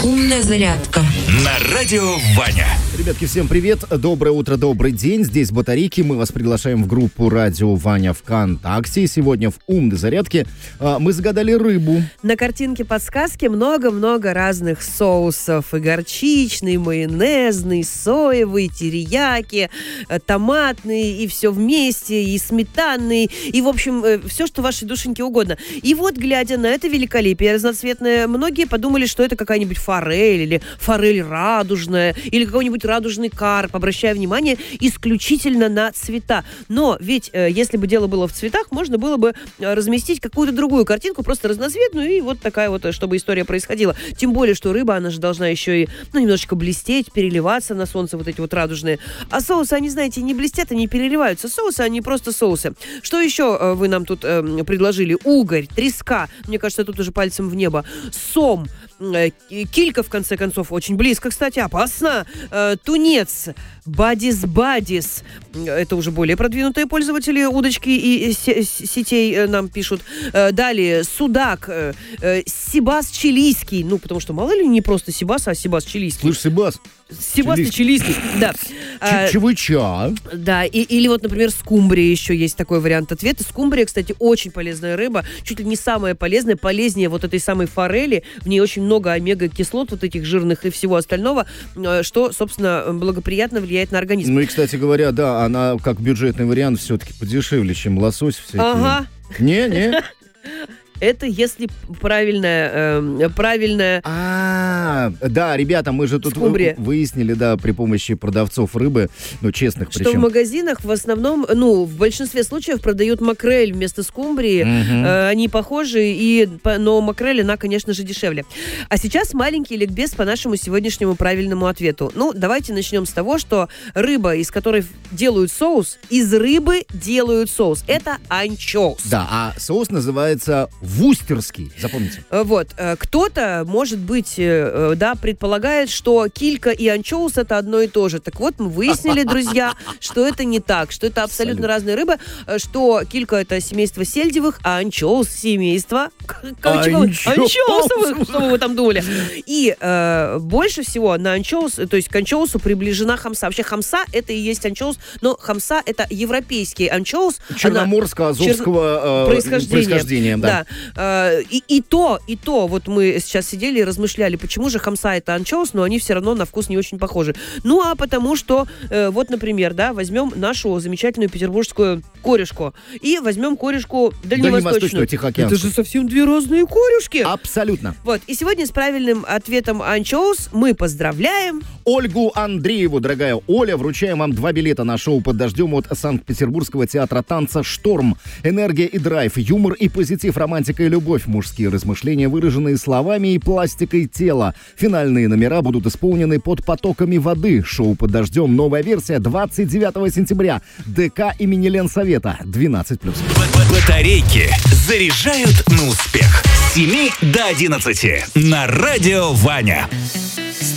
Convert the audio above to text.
Умная зарядка на радио Ваня. Ребятки, всем привет, доброе утро, добрый день. Здесь Батарейки, мы вас приглашаем в группу радио Ваня ВКонтакте. Сегодня в умной зарядке мы загадали рыбу. На картинке подсказки много-много разных соусов. И горчичный, и майонезный, соевый, терияки, томатный, и все вместе, и сметанный, и, в общем, все, что вашей душеньке угодно. И вот, глядя на это великолепие разноцветное, многие подумали, что это какая-нибудь форель, или форель радужная, или какой-нибудь радужный карп, обращая внимание исключительно на цвета. Но ведь, если бы дело было в цветах, можно было бы разместить какую-то другую картинку, просто разноцветную, и вот такая вот, чтобы история происходила. Тем более, что рыба, она же должна еще и, немножечко блестеть, переливаться на солнце, вот эти вот радужные. А соусы, они, знаете, не блестят и не переливаются. Соусы, они просто соусы. Что еще вы нам тут предложили? Угорь, треска, мне кажется, тут уже пальцем в небо, сом, килька, в конце концов, очень близко, кстати, опасно, тунец, бадис, это уже более продвинутые пользователи удочки и сетей нам пишут. Далее, судак, сибас чилийский, потому что мало ли не просто сибас, а сибас чилийский. Слышь, Сибас. Сибас чилийский, да. Чевыча. Да, или вот, например, скумбрия еще есть такой вариант ответа. Скумбрия, кстати, очень полезная рыба, чуть ли не самая полезная, полезнее вот этой самой форели. В ней очень много омега-кислот, вот этих жирных и всего остального, что, собственно, благоприятно влияет на организм. Ну и, кстати говоря, да, она как бюджетный вариант все-таки подешевле, чем лосось всякий. Ага. Не? Это если правильная... Да, ребята, мы же тут скумбрия. Выяснили, да, при помощи продавцов рыбы, честных причем. Что в магазинах в основном, в большинстве случаев продают макрель вместо скумбрии. Они похожи, но макрель, она, конечно же, дешевле. А сейчас маленький ликбез по нашему сегодняшнему правильному ответу. Давайте начнем с того, что рыба, из которой делают соус, из рыбы делают соус. Это анчоус. Да, а соус называется вустерский, запомните. Вот. Кто-то, может быть, предполагает, что килька и анчоус это одно и то же. Так вот, мы выяснили, друзья, что это не так, что это абсолютно разные рыбы, что килька это семейство сельдевых, а анчоус семейство анчоусовых, что вы там думали. И больше всего на анчоус, то есть к анчоусу приближена хамса. Вообще хамса это и есть анчоус, но хамса это европейский анчоус. Черноморско-азовского происхождения. Да. И то, вот мы сейчас сидели и размышляли, почему же хамса это анчоус, но они все равно на вкус не очень похожи. А потому что, вот, например, возьмем нашу замечательную петербургскую корешку и возьмем корешку дальневосточную. Тихоокеанскую. Это же совсем две разные корешки. Абсолютно. Вот, и сегодня с правильным ответом анчоус мы поздравляем Ольгу Андрееву. Дорогая Оля, вручаем вам 2 билета на шоу «Под дождем» от Санкт-Петербургского театра танца «Шторм». Энергия и драйв, юмор и позитив, романтика и любовь, мужские размышления, выраженные словами и пластикой тела. Финальные номера будут исполнены под потоками воды. Шоу «Под дождем», новая версия, 29 сентября. ДК имени Ленсовета, 12+. Батарейки заряжают на успех. С 7 до 11 на радио Ваня.